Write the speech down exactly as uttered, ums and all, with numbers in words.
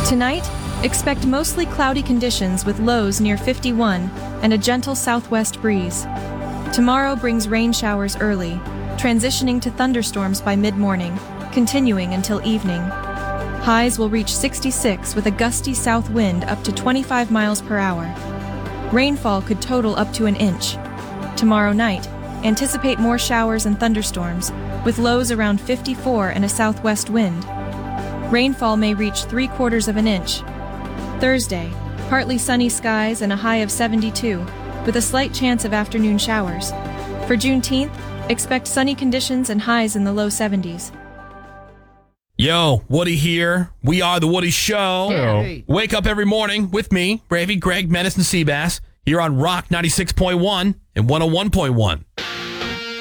Tonight, expect mostly cloudy conditions with lows near fifty-one and a gentle southwest breeze. Tomorrow brings rain showers early, transitioning to thunderstorms by mid-morning, continuing until evening. Highs will reach sixty-six with a gusty south wind up to twenty-five miles per hour. Rainfall could total up to an inch. Tomorrow night, anticipate more showers and thunderstorms, with lows around fifty-four and a southwest wind. Rainfall may reach three quarters of an inch. Thursday, partly sunny skies and a high of seventy-two, with a slight chance of afternoon showers. For Juneteenth, expect sunny conditions and highs in the low seventies. Yo, Woody here. We are The Woody Show. Hey. Wake up every morning with me, Bravey, Greg, Menace, and Seabass, here on Rock ninety-six point one and one oh one point one.